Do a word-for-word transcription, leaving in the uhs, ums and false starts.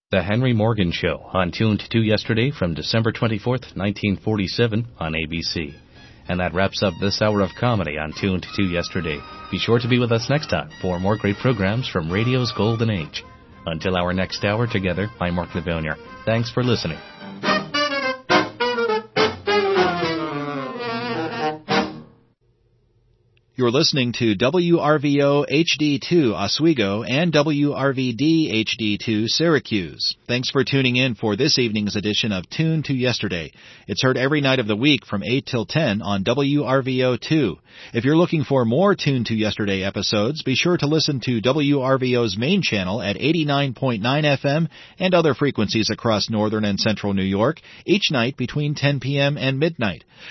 The Henry Morgan Show on Tuned to Yesterday from December twenty-fourth, nineteen forty-seven on A B C. And that wraps up this hour of comedy on Tuned to Yesterday. Be sure to be with us next time for more great programs from radio's golden age. Until our next hour together, I'm Mark Livonier. Thanks for listening. You're listening to W R V O H D two Oswego and W R V D H D two Syracuse. Thanks for tuning in for this evening's edition of Tune to Yesterday. It's heard every night of the week from eight till ten on W R V O two. If you're looking for more Tune to Yesterday episodes, be sure to listen to W R V O's main channel at eighty-nine point nine F M and other frequencies across northern and central New York each night between ten p.m. and midnight.